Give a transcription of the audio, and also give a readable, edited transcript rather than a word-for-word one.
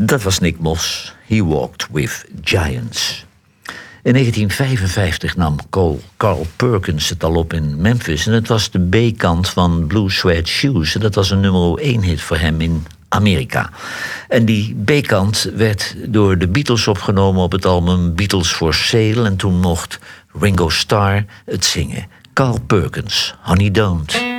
Dat was Nick Moss. He Walked with Giants. In 1955 nam Carl Perkins het al op in Memphis. En het was de B-kant van Blue Suede Shoes. En dat was een nummer 1 hit voor hem in Amerika. En die B-kant werd door de Beatles opgenomen op het album Beatles for Sale. En toen mocht Ringo Starr het zingen. Carl Perkins, Honey Don't.